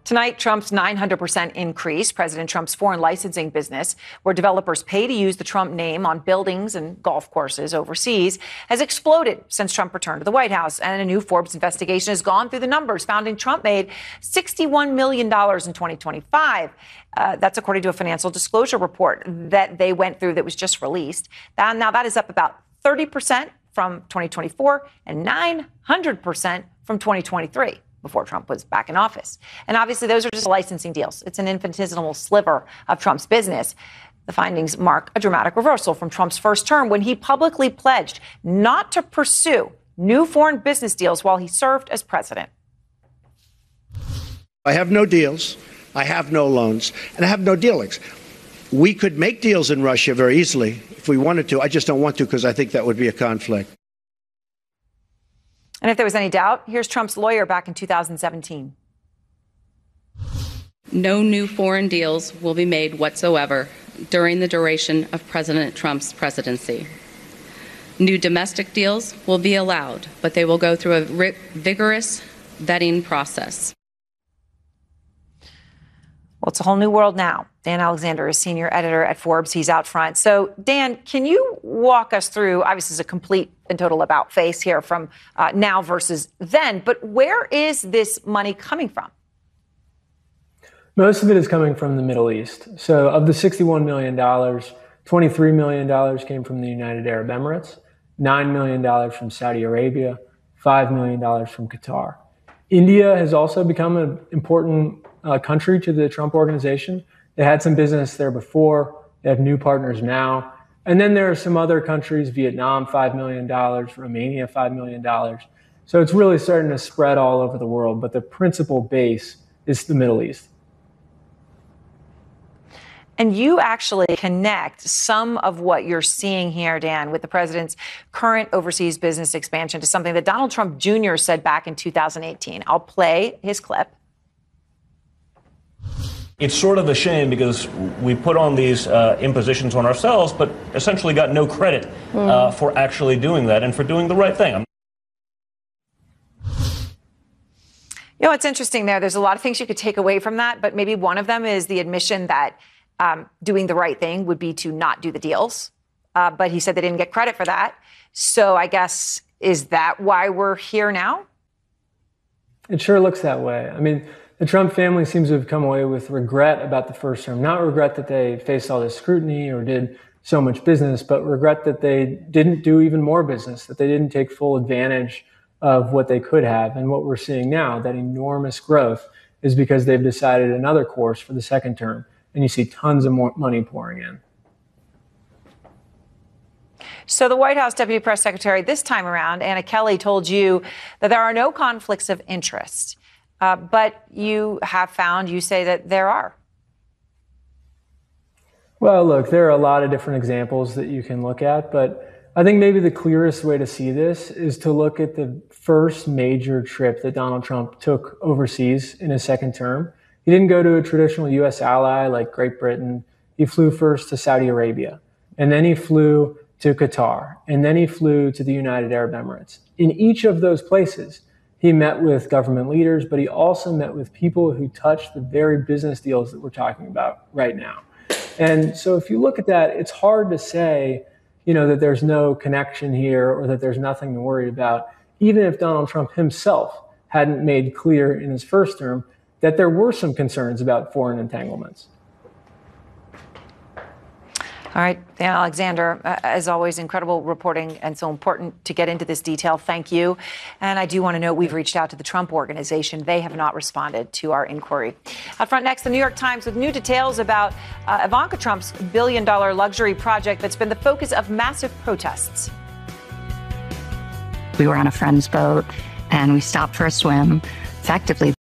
Tonight, Trump's 900% increase, President Trump's foreign licensing business, where developers pay to use the Trump name on buildings and golf courses overseas, has exploded since Trump returned to the White House. And a new Forbes investigation has gone through the numbers, finding Trump made $61 million in 2025. That's according to a financial disclosure report that they went through that was just released. Now that is up about 30% from 2024 and 900% from 2023. Before Trump was back in office. And obviously, those are just licensing deals. It's an infinitesimal sliver of Trump's business. The findings mark a dramatic reversal from Trump's first term when he publicly pledged not to pursue new foreign business deals while he served as president. I have no deals. I have no loans. And I have no dealings. We could make deals in Russia very easily if we wanted to. I just don't want to because I think that would be a conflict. And if there was any doubt, here's Trump's lawyer back in 2017. No new foreign deals will be made whatsoever during the duration of President Trump's presidency. New domestic deals will be allowed, but they will go through a vigorous vetting process. Well, it's a whole new world now. Dan Alexander is senior editor at Forbes. He's out front. So, Dan, can you walk us through, obviously, it's a complete and total about face here from now versus then, but where is this money coming from? Most of it is coming from the Middle East. So of the $61 million, $23 million came from the United Arab Emirates, $9 million from Saudi Arabia, $5 million from Qatar. India has also become an important country to the Trump organization. They had some business there before. They have new partners now. And then there are some other countries, Vietnam, $5 million, Romania, $5 million. So it's really starting to spread all over the world. But the principal base is the Middle East. And you actually connect some of what you're seeing here, Dan, with the president's current overseas business expansion to something that Donald Trump Jr. said back in 2018. I'll play his clip. It's sort of a shame because we put on these impositions on ourselves, but essentially got no credit for actually doing that and for doing the right thing. You know, it's interesting there. There's a lot of things you could take away from that, but maybe one of them is the admission that doing the right thing would be to not do the deals. But he said they didn't get credit for that. So I guess, is that why we're here now? It sure looks that way. I mean, the Trump family seems to have come away with regret about the first term. Not regret that they faced all this scrutiny or did so much business, but regret that they didn't do even more business, that they didn't take full advantage of what they could have. And what we're seeing now, that enormous growth, is because they've decided another course for the second term. And you see tons of more money pouring in. So the White House Deputy Press Secretary this time around, Anna Kelly, told you that there are no conflicts of interest. But you have found, you say that there are. Well, look, there are a lot of different examples that you can look at, but I think maybe the clearest way to see this is to look at the first major trip that Donald Trump took overseas in his second term. He didn't go to a traditional U.S. ally like Great Britain. He flew first to Saudi Arabia, and then he flew to Qatar, and then he flew to the United Arab Emirates. In each of those places, he met with government leaders, but he also met with people who touched the very business deals that we're talking about right now. And so if you look at that, it's hard to say, that there's no connection here or that there's nothing to worry about, even if Donald Trump himself hadn't made clear in his first term that there were some concerns about foreign entanglements. All right, Dan Alexander, as always, incredible reporting and so important to get into this detail. Thank you. And I do want to note we've reached out to the Trump Organization. They have not responded to our inquiry. Up front next, the New York Times with new details about Ivanka Trump's billion-dollar luxury project that's been the focus of massive protests. We were on a friend's boat and we stopped for a swim. Effectively,